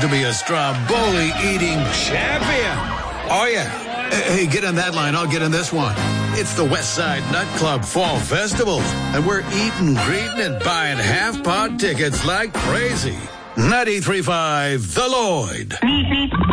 to be a Stromboli-eating champion. Oh, yeah. Hey, get on that line. I'll get on this one. It's the West Side Nightclub Fall Festival, and we're eating, greeting, and buying half-pound tickets like crazy. 93.5 The Lloyd.